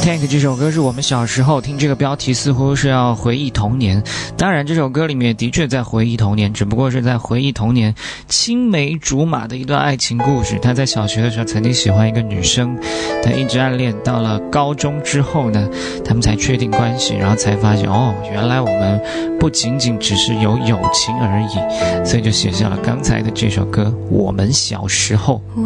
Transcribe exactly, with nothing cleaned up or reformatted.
Tank 这首歌是我们小时候听这个标题似乎是要回忆童年，当然这首歌里面的确在回忆童年，只不过是在回忆童年青梅竹马的一段爱情故事。他在小学的时候曾经喜欢一个女生，他一直暗恋，到了高中之后呢，他们才确定关系，然后才发现哦，原来我们不仅仅只是有友情而已，所以就写下了刚才的这首歌《我们小时候》。